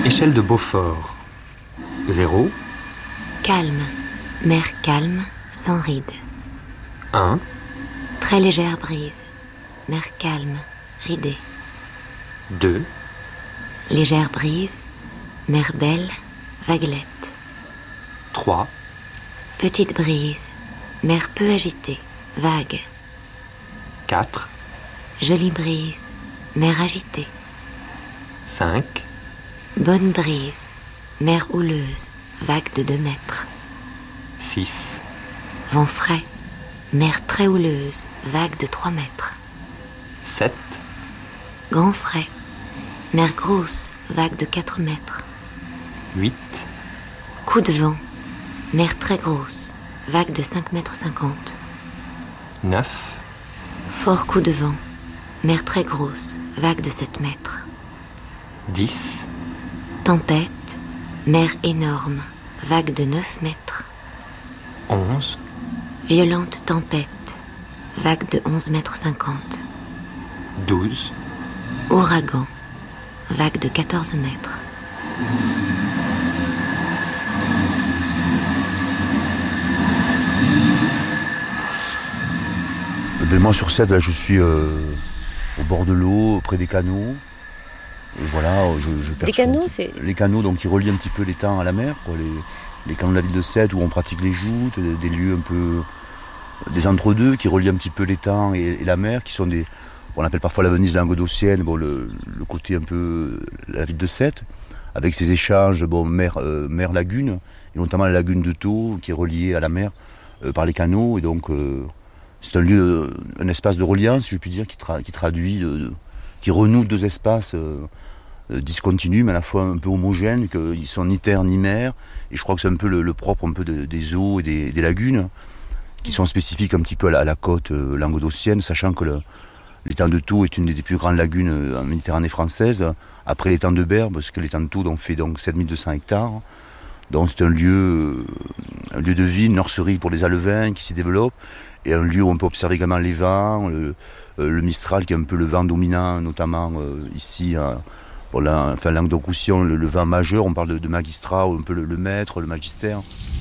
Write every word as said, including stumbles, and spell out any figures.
Échelle de Beaufort. zéro. Calme. Mer calme, sans rides. un. Très légère brise. Mer calme, ridée. deux. Légère brise. Mer belle, vaguelette. trois. Petite brise. Mer peu agitée, vague. quatre. Jolie brise. Mer agitée. cinq. Bonne brise. Mer houleuse, vague de deux mètres. six. Vent frais. Mer très houleuse, vague de trois mètres. sept. Grand frais. Mer grosse, vague de quatre mètres. huit. Coup de vent. Mer très grosse, vague de cinq mètres cinquante. neuf. Fort coup de vent. Mer très grosse, vague de sept mètres. dix. Tempête. Mer énorme, vague de neuf mètres. onze. Violente tempête, vague de onze mètres cinquante. douze. Ouragan, vague de quatorze mètres. Ben moi sur cette, là, je suis euh, au bord de l'eau, près des canaux. Et voilà, je, je perçois Des canaux, c'est... Les canaux donc, qui relient un petit peu l'étang à la mer, quoi, les, les canaux de la ville de Sète où on pratique les joutes, des, des lieux un peu... des entre-deux qui relient un petit peu l'étang et, et la mer, qui sont des... on appelle parfois la Venise languedocienne, bon, le, le côté un peu... la ville de Sète, avec ses échanges bon, mer, euh, mer-lagune, et notamment la lagune de Thau, qui est reliée à la mer euh, par les canaux, et donc euh, c'est un lieu, un espace de reliance, si je puis dire, qui, tra- qui traduit, de, de, qui renoue deux espaces euh, discontinus, mais à la fois un peu homogènes, qu'ils sont ni terre ni mer, et je crois que c'est un peu le, le propre un peu de, des eaux et des, des lagunes, qui sont spécifiques un petit peu à la, à la côte euh, languedocienne, sachant que le, l'étang de Thau est une des plus grandes lagunes euh, en Méditerranée française, après l'étang de Berre, parce que l'étang de Thau donc, fait donc sept mille deux cents hectares. Donc c'est un lieu, euh, un lieu de vie, une nurserie pour les alevins qui s'y développent, et un lieu où on peut observer également les vents, le, euh, le Mistral qui est un peu le vent dominant, notamment euh, ici, euh, pour la, enfin, Languedoc-Roussillon, le, le vent majeur, on parle de, de magistrat, ou un peu le, le maître, le magistère.